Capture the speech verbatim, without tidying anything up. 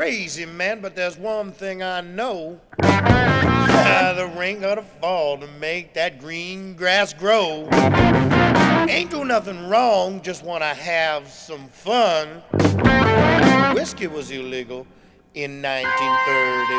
crazy, man, but there's one thing I know. Uh, the rain gotta fall to make that green grass grow. Ain't do nothing wrong, just wanna have some fun. Whiskey was illegal in nineteen thirty.